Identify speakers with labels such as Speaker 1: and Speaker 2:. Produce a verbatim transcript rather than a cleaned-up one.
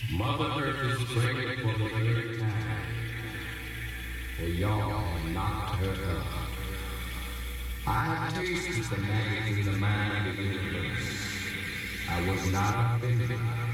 Speaker 1: Mother Earth is pregnant for the third time. For y'all knocked her up. I tasted the magic in the mind of the universe. I was not offended.